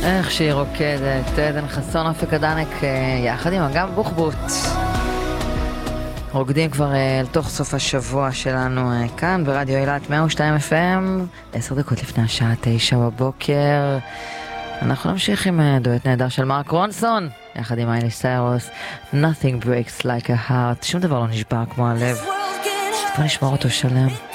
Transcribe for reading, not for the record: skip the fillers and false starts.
איך שהיא רוקדת, עדן חסון, אופק הדנק, יחד עם אגם בוחבוט. רוקדים כבר לתוך סוף השבוע שלנו כאן ברדיו אילת 102 FM, 10 דקות לפני השעה 9 בבוקר. אנחנו נמשיך עם דואט נהדר של מרק רונסון, יחד עם מיילי סיירוס, Nothing breaks like a heart, שום דבר לא נשבר כמו הלב. בוא נשמור אותו שלם.